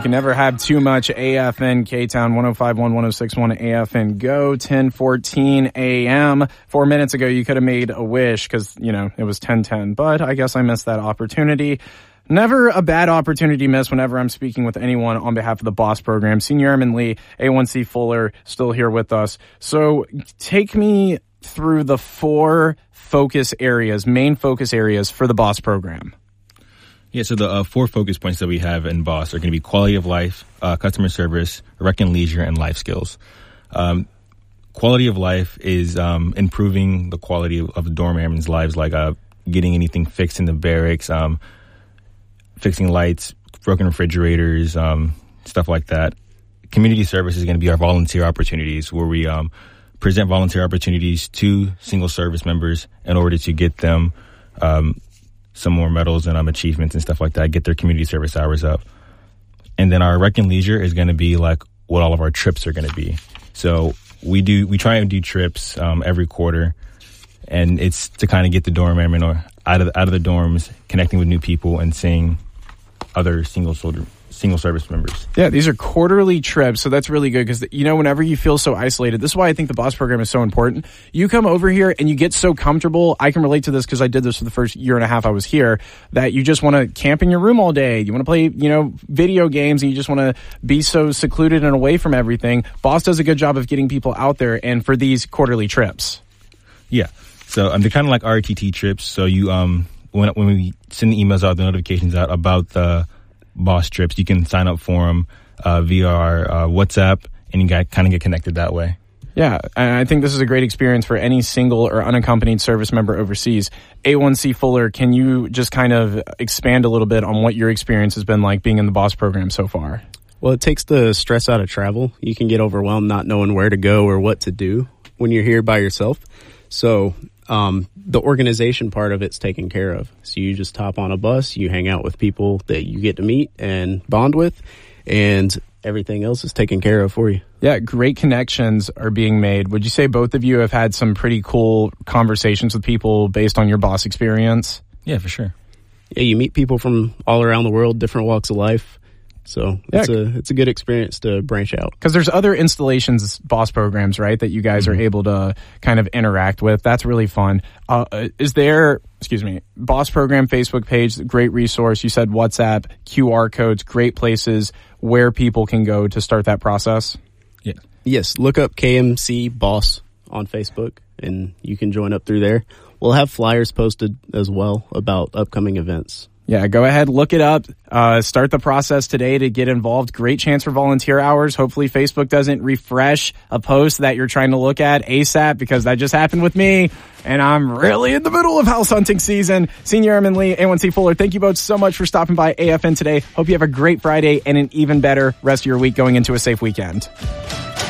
can never have too much. AFN K-Town 105.1, 106.1 AFN Go, 10:14 a.m. 4 minutes ago, you could have made a wish because, you know, it was 10:10, but I guess I missed that opportunity. Never a bad opportunity missed whenever I'm speaking with anyone on behalf of the BOSS program. Senior Airman Lee, A1C Fuller, still here with us. So take me through the four main focus areas for the BOSS program. Yeah, so the four focus points that we have in BOSS are going to be quality of life, customer service, rec and leisure, and life skills. Quality of life is improving the quality of the dorm airmen's lives, like getting anything fixed in the barracks, fixing lights, broken refrigerators, stuff like that. Community service is going to be our volunteer opportunities, where we present volunteer opportunities to single service members in order to get them some more medals and achievements and stuff like that, get their community service hours up. And then our rec and leisure is going to be like what all of our trips are going to be. So we try and do trips every quarter, and it's to kind of get the dorm airmen out of the dorms, connecting with new people and seeing other single service members. Yeah, these are quarterly trips, so that's really good because, you know, whenever you feel so isolated, this is why I think the BOSS program is so important. You come over here and you get so comfortable. I can relate to this because I did this for the first year and a half I was here, that you just want to camp in your room all day. You want to play, you know, video games, and you just want to be so secluded and away from everything. BOSS does a good job of getting people out there and for these quarterly trips. Yeah, so they're kind of like RTT trips. So you when we send the emails out, the notifications out about the BOSS trips, you can sign up for them via our WhatsApp, and you kind of get connected that way. Yeah, and I think this is a great experience for any single or unaccompanied service member overseas. A1C Fuller, can you just kind of expand a little bit on what your experience has been like being in the BOSS program so far? Well, it takes the stress out of travel. You can get overwhelmed not knowing where to go or what to do when you're here by yourself. So the organization part of it's taken care of. So you just hop on a bus, you hang out with people that you get to meet and bond with, and everything else is taken care of for you. Yeah, great connections are being made. Would you say both of you have had some pretty cool conversations with people based on your BOSS experience? Yeah, for sure. Yeah, you meet people from all around the world, different walks of life. So it's a good experience to branch out. Because there's other installations, BOSS programs, right, that you guys are able to kind of interact with. That's really fun. Is there, BOSS program Facebook page, great resource. You said WhatsApp, QR codes, great places where people can go to start that process? Yeah. Yes, look up KMC BOSS on Facebook, and you can join up through there. We'll have flyers posted as well about upcoming events. Yeah, go ahead, look it up, start the process today to get involved. Great chance for volunteer hours. Hopefully Facebook doesn't refresh a post that you're trying to look at ASAP, because that just happened with me, and I'm really in the middle of house hunting season. Senior Airman Lee, A1C Fuller, thank you both so much for stopping by AFN today. Hope you have a great Friday and an even better rest of your week going into a safe weekend.